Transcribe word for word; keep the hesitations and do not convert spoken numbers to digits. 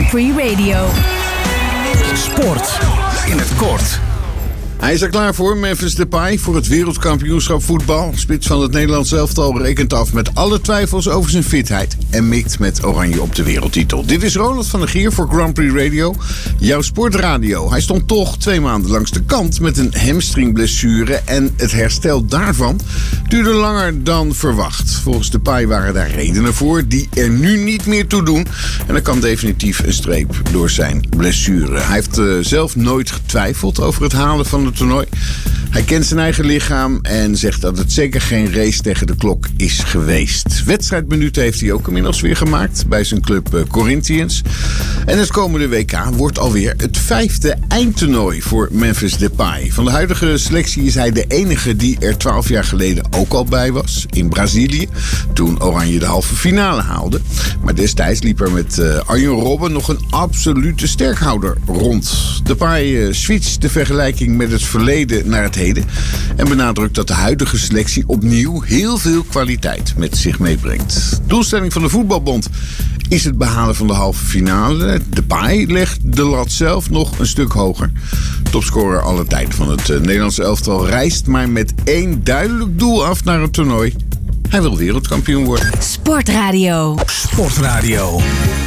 Prix Radio. Sport in het kort. Hij is er klaar voor, Memphis Depay, voor het wereldkampioenschap voetbal. Spits van het Nederlands elftal rekent af met alle twijfels over zijn fitheid en mikt met Oranje op de wereldtitel. Dit is Ronald van der Gier voor Grand Prix Radio, jouw sportradio. Hij stond toch twee maanden langs de kant met een hamstringblessure en het herstel daarvan duurde langer dan verwacht. Volgens Depay waren daar redenen voor die er nu niet meer toe doen en er kan definitief een streep door zijn blessure. Hij heeft uh, zelf nooit getwijfeld over het halen van het toernooi. Hij kent zijn eigen lichaam en zegt dat het zeker geen race tegen de klok is geweest. Wedstrijdminuten heeft hij ook inmiddels weer gemaakt bij zijn club uh, Corinthians. En het komende W K wordt alweer het vijfde eindtoernooi voor Memphis Depay. Van de huidige selectie is hij de enige die er twaalf jaar geleden ook al bij was. In Brazilië, toen Oranje de halve finale haalde. Maar destijds liep er met uh, Arjen Robben nog een absolute sterkhouder rond. Depay uh, switcht de vergelijking met het verleden naar het heden en benadrukt dat de huidige selectie opnieuw heel veel kwaliteit met zich meebrengt. Doelstelling van de voetbalbond is het behalen van de halve finale. Depay legt de lat zelf nog een stuk hoger. Topscorer alle tijden van het Nederlandse elftal reist maar met één duidelijk doel af naar het toernooi. Hij wil wereldkampioen worden. Sportradio. Sportradio.